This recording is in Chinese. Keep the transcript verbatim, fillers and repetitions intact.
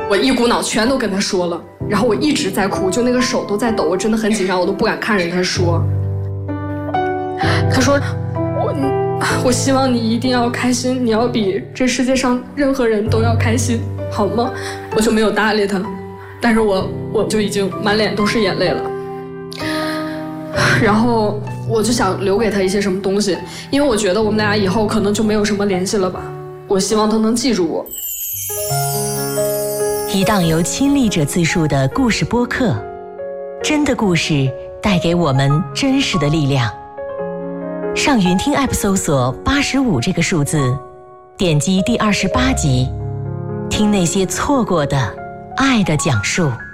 我一股脑全都跟他说了，然后我一直在哭，就那个手都在抖，我真的很紧张，我都不敢看着他说。他说我我希望你一定要开心，你要比这世界上任何人都要开心，好吗？我就没有搭理他，但是我我就已经满脸都是眼泪了。然后我就想留给他一些什么东西，因为我觉得我们俩以后可能就没有什么联系了吧。我希望他能记住我。 一档由亲历者自述的故事播客，真的故事带给我们真实的力量。上云听 App 搜索八十五这个数字，点击第二十八集，听那些错过的爱的讲述。